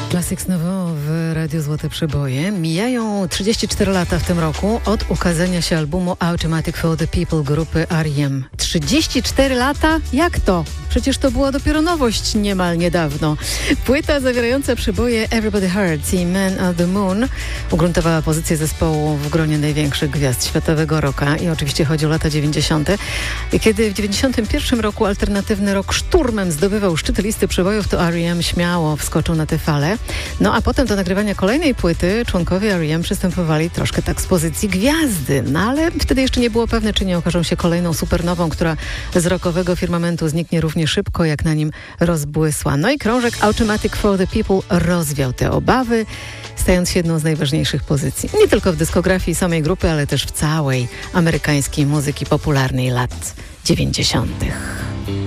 Classics Nowo w Radiu Złote Przeboje. Mijają 34 lata w tym roku od ukazania się albumu Automatic for the People grupy R.E.M. 34 lata? Jak to? Przecież to była dopiero nowość niemal niedawno. Płyta zawierająca przeboje Everybody Hurts i Man on the Moon ugruntowała pozycję zespołu w gronie największych gwiazd światowego rocka i oczywiście chodzi o lata 90. Kiedy w 91 roku alternatywny rock szturmem zdobywał szczyty listy przebojów, to R.E.M. śmiało wskoczył na tę falę. No a potem do nagrywania kolejnej płyty członkowie R.E.M. przystępowali troszkę tak z pozycji gwiazdy. No ale wtedy jeszcze nie było pewne, czy nie okażą się kolejną supernową, która z rockowego firmamentu zniknie równie szybko, jak na nim rozbłysła. No i krążek Automatic for the People rozwiał te obawy, stając się jedną z najważniejszych pozycji. Nie tylko w dyskografii samej grupy, ale też w całej amerykańskiej muzyki popularnej lat 90.